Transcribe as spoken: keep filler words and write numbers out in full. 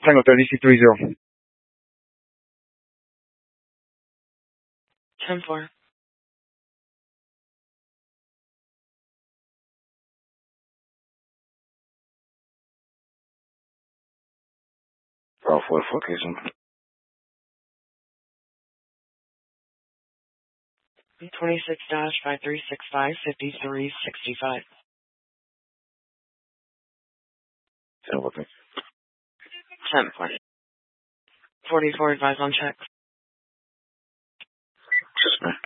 Tango thirty C three zero. ten four. Bravo four four Jason. twenty-six dash five three six five fifty-three sixty-five. ten four. ten four. forty-four advise on check. Yes, man.